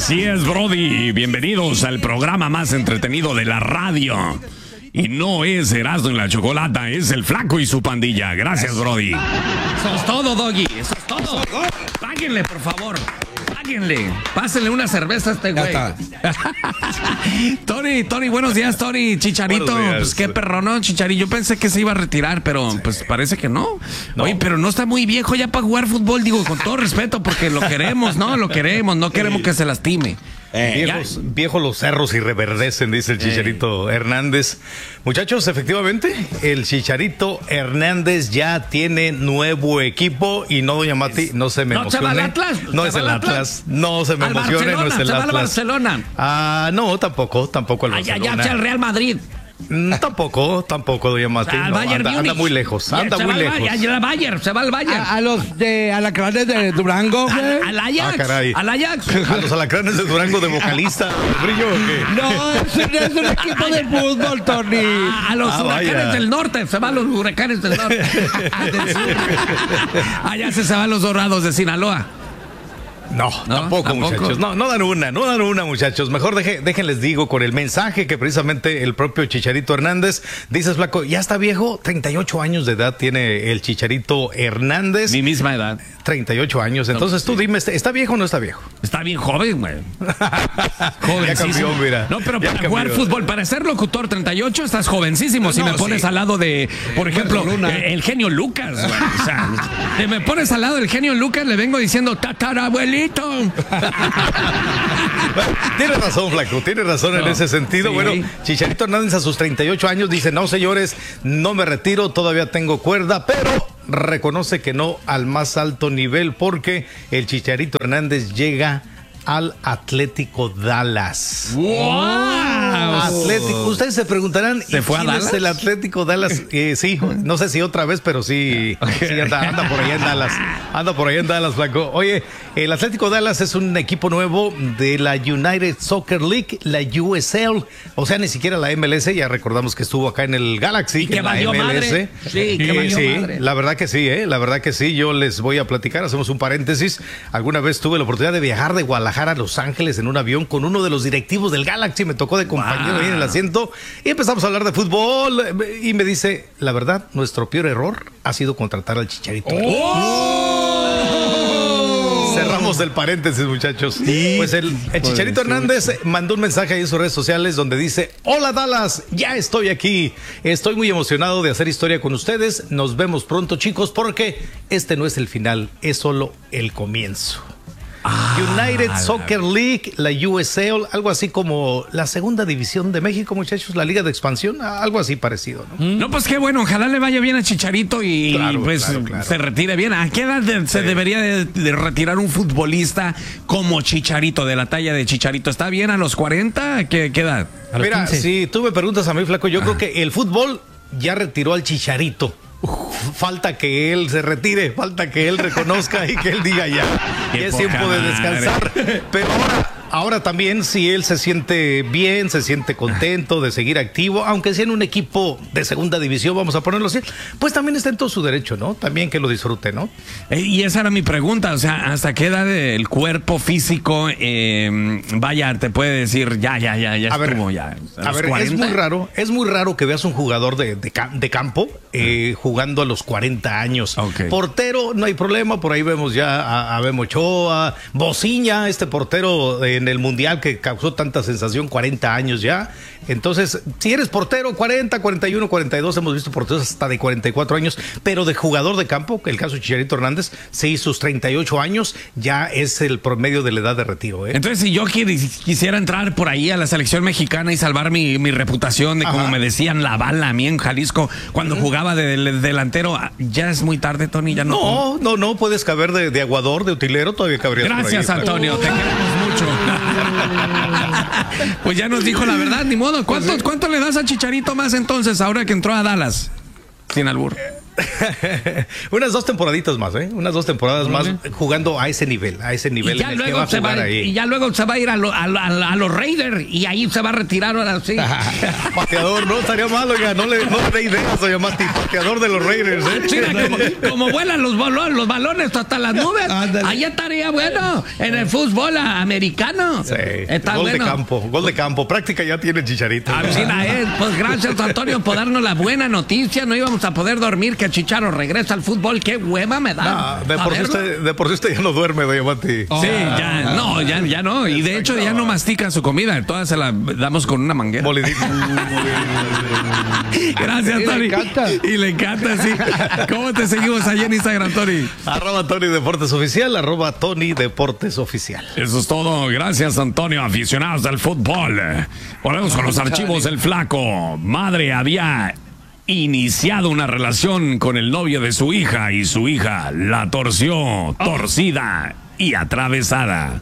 Así es, Brody. Bienvenidos al programa más entretenido de la radio. Y no es Erasmo y la Chocolata, es el Flaco y su pandilla. Gracias, Brody. Eso es todo, Doggy. Eso es todo. Páguenle, por favor. Páguenle. Pásenle una cerveza a este güey. Tony, buenos días, Tony. Chicharito, pues qué perro, ¿no? Chicharito, yo pensé que se iba a retirar, pero pues parece que no. Oye, pero no está muy viejo ya para jugar fútbol, digo, con todo respeto, porque lo queremos, ¿no? Lo queremos, no queremos que se lastime. Viejos los cerros y reverdecen, dice el Chicharito Hernández. Muchachos, efectivamente, el Chicharito Hernández ya tiene nuevo equipo y no, doña Mati, no se me emocione. ¿No se va al Atlas? No es el Atlas. No se me emocione, no es el Atlas. ¿Se va al Barcelona? Ah, no, tampoco al Barcelona. Ya al Real Madrid. Tampoco, doña Mati. No, anda muy lejos, anda muy lejos. Se va al Bayern. A los de alacranes de Durango. Al Ajax. Caray. Al Ajax. A los alacranes de Durango de vocalista. ¿Brillo o qué? No, es un equipo de fútbol, Tony. A los huracanes del norte. Se van los huracanes del norte. Allá se van los dorados de Sinaloa. No, tampoco, muchachos. No dan una, muchachos. Mejor déjenles digo con el mensaje que precisamente el propio Chicharito Hernández. Dices, Flaco, ya está viejo, 38 años de edad tiene el Chicharito Hernández. Mi misma edad. 38 años. Entonces tú dime, ¿está viejo o no está viejo? Está bien joven, güey. Ya cambió, mira. No, pero para jugar fútbol, para ser locutor 38 estás jovencísimo. Si me pones al lado de, por ejemplo, el genio Lucas, güey. O sea, si me pones al lado del genio Lucas, le vengo diciendo tatarabuelito. Tiene razón, Flaco, tiene razón en ese sentido. Sí. Bueno, Chicharito Hernández a sus 38 años dice, no, señores, no me retiro, todavía tengo cuerda, pero reconoce que no al más alto nivel porque el Chicharito Hernández llega al Atlético Dallas. ¡Wow! Atlético. Ustedes se preguntarán, ¿se fue a Dallas? ¿Es el Atlético Dallas? Sí, no sé si otra vez, pero sí, anda por allá en Dallas. Anda por allá en Dallas, Flaco. Oye, el Atlético Dallas es un equipo nuevo de la United Soccer League, la USL. O sea, ni siquiera la MLS. Ya recordamos que estuvo acá en el Galaxy. Y que valió madre. Sí, que valió madre. La verdad que sí, la verdad que sí. Yo les voy a platicar, hacemos un paréntesis. Alguna vez tuve la oportunidad de viajar de Guadalajara a Los Ángeles en un avión con uno de los directivos del Galaxy. Me tocó de compañero ahí en el asiento y empezamos a hablar de fútbol y me dice, la verdad, nuestro peor error ha sido contratar al Chicharito. Cerramos el paréntesis, muchachos. Sí, pues el Chicharito Hernández mandó un mensaje ahí en sus redes sociales donde dice, hola Dallas, ya estoy aquí. Estoy muy emocionado de hacer historia con ustedes. Nos vemos pronto, chicos, porque este no es el final, es solo el comienzo. United Soccer League, la USL, algo así como la segunda división de México, muchachos, la liga de expansión, algo así parecido, ¿no? No, pues qué bueno, ojalá le vaya bien a Chicharito y se retire bien. ¿A qué edad se debería de retirar un futbolista como Chicharito, de la talla de Chicharito? ¿Está bien a los 40? ¿Qué edad? Mira, si tú me preguntas a mí, Flaco, yo creo que el fútbol ya retiró al Chicharito. Falta que él se retire, falta que él reconozca y que él diga ya es tiempo de descansar. Pero ahora también, si él se siente bien, se siente contento de seguir activo, aunque sea en un equipo de segunda división, vamos a ponerlo así, pues también está en todo su derecho, ¿no? También que lo disfrute, ¿no? Y esa era mi pregunta, o sea, ¿hasta qué edad el cuerpo físico vaya, te puede decir ya estuvo ya? A ver, es muy raro que veas un jugador de campo jugando a los 40 años. Okay. Portero, no hay problema, por ahí vemos ya a Memo Ochoa, Bociña, este portero en el Mundial que causó tanta sensación, 40 años ya. Entonces, si eres portero, 40, 41, 42, hemos visto porteros hasta de 44 años, pero de jugador de campo, el caso de Chicharito Hernández, sí, sus 38 años ya es el promedio de la edad de retiro. Entonces, si yo quisiera entrar por ahí a la selección mexicana y salvar mi reputación de como me decían la bala a mí en Jalisco cuando jugaba de delantero, ya es muy tarde, Tony, ya no. No, puedes caber de aguador, de utilero, todavía cabrías. Gracias, por ahí, Antonio, te queremos mucho. Pues ya nos dijo la verdad, ni modo. ¿Cuánto le das a Chicharito más entonces ahora que entró a Dallas? Sin albur. Unas 2 temporaditas más, ¿eh? Unas 2 temporadas más jugando a ese nivel y ya, luego se va, y ya luego se va a ir a los Raiders y ahí se va a retirar ahora sí. Pateador, no estaría mal, oiga, no le dé ideas, oiga, Mati, pateador de los Raiders, ¿eh? Mira, como vuelan los balones hasta las nubes, ahí estaría bueno en el fútbol americano. Sí, gol de campo, práctica ya tiene Chicharito. Pues gracias, Antonio, por darnos la buena noticia. No íbamos a poder dormir que Chicharo regresa al fútbol. Qué hueva me da. De por sí usted ya no duerme, doña Mati. Sí, ya no. Y de hecho ya no mastica su comida. Todas se la damos con una manguera. Gracias, Tony. Y le encanta, sí. ¿Cómo te seguimos allí en Instagram, Tony? @Tony Deportes Oficial, @Tony Deportes Oficial. Eso es todo. Gracias, Antonio. Aficionados del fútbol. Volvemos con los archivos del Flaco. Madre había iniciado una relación con el novio de su hija y su hija la torció, torcida y atravesada.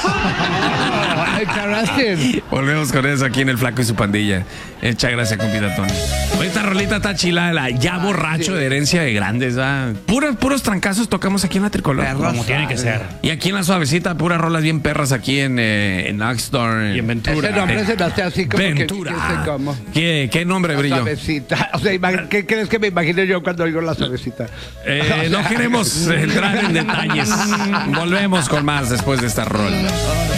Volvemos con eso aquí en el Flaco y su pandilla. Muchas gracias, compita Tony. Esta rolita está chilada, ya borracho de herencia de grandes, ¿verdad? Puros trancazos tocamos aquí en la Tricolor. Como tiene que ser. Y aquí en la suavecita, puras rolas bien perras aquí en Axtor. Y en Ventura. Ese nombre se me hace así como Ventura. que no sé cómo. ¿Qué nombre, Brillo? Suavecita. O sea, ¿qué crees que me imagino yo cuando oigo la suavecita? No queremos entrar en detalles. Volvemos con más después de esta rola.